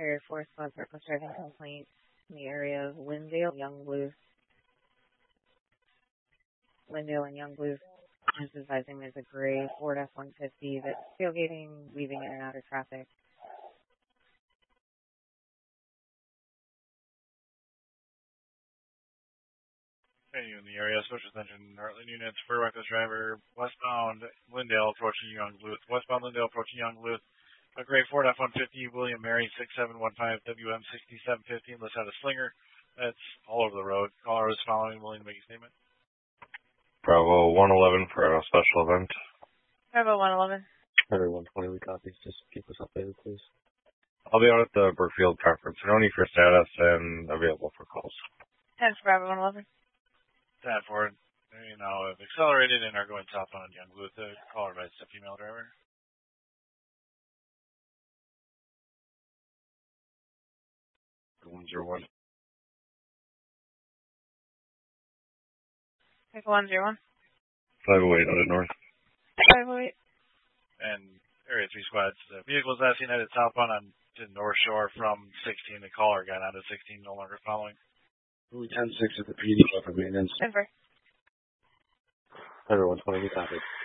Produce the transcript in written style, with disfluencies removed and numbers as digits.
Area 4 squad reckless driving complaint in the area of Lindale, Young Blue. Lindale and Young Blue is advising there's a gray Ford F-150 that's tailgating, weaving in and out of traffic. Continue in the area, social attention, Heartland units for reckless driver, westbound Lindale approaching Young Blue. Westbound Lindale approaching Young Blue. A gray Ford F-150, William Mary 6715 WM 6715. Let's have a slinger. That's all over the road. Caller is following, willing to make a statement. Bravo 111 for a special event. Bravo 111. Header 120, we copy. Just keep us updated, please. I'll be out at the Brookfield conference. I don't need for status and available for calls. 10 for Bravo 111. 10 for it. You know, have accelerated and are going southbound on Young Blue with the caller by a female driver. One zero one. Take 101. 508 out of north. 508. And Area 3 squads. The vehicle is last seen headed southbound on to North Shore from 16. The caller got onto 16, no longer following. We 10-6 at the PD for maintenance. Denver. Header 120, we copy.